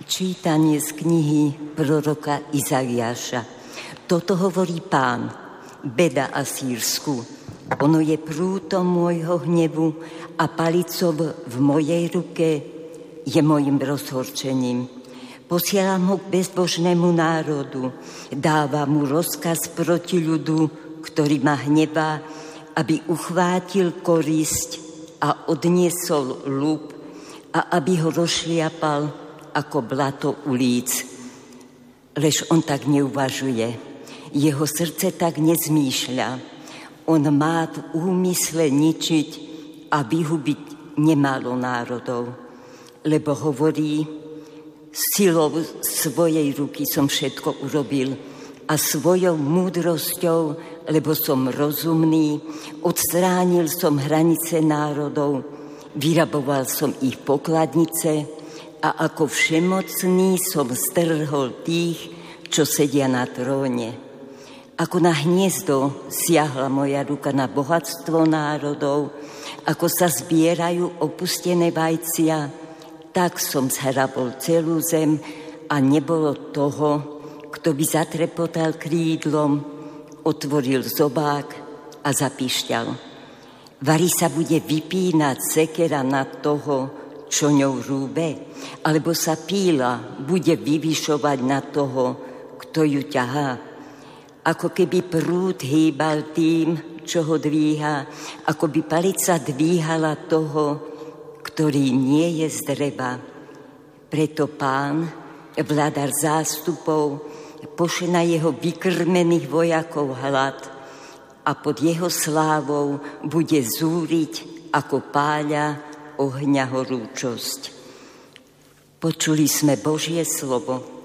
Čítanie z knihy proroka Izaiáša. Toto hovorí Pán, beda Asýrsku. Ono je prútom môjho hnevu a palicou v mojej ruke je mojim rozhorčením. Posielam ho k bezbožnému národu, dáva mu rozkaz proti ľudu, ktorý ma hnevá, aby uchvátil korisť a odniesol ľub a aby ho rozšliapal ako blato ulíc. Lež on tak neuvažuje. Jeho srdce tak nezmýšľa. On má v úmysle ničiť a vyhubiť nemálo národov. Lebo hovorí, silou svojej ruky som všetko urobil a svojou múdrosťou, lebo som rozumný, odstránil som hranice národov, vyraboval som ich pokladnice a ako všemocný som strhol tých, čo sedia na tróne. Ako na hniezdo siahla moja ruka na bohatstvo národov, ako sa zbierajú opustené vajcia, tak som zhrabol celú zem a nebolo toho, kto by zatrepotal krídlom, otvoril zobák a zapišťal. Vari sa bude vypínať sekera na toho, čo ňou rúbe, alebo sa píla bude vyvyšovať na toho, kto ju ťahá. Ako keby prúd hýbal tým, čo ho dvíha, ako by palica dvíhala toho, ktorý nie je z dreva. Preto Pán, vladar zástupov, pošle na jeho vykrmených vojakov hlad a pod jeho slávou bude zúriť ako páľa ohňa horúčosť. Počuli sme Božie slovo.